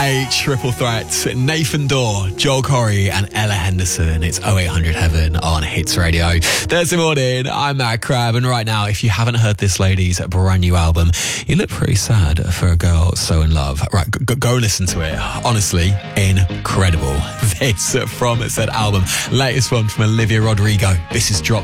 A triple threat. Nathan Dorr, Joel Corey and Ella Henderson. It's 0800 Heaven on Hits Radio. Thursday morning, I'm Matt Crab, and right now, if you haven't heard this lady's brand new album, you look pretty sad for a girl so in love. Right, go listen to it. Honestly, incredible. This from said album. Latest one from Olivia Rodrigo. This is Drop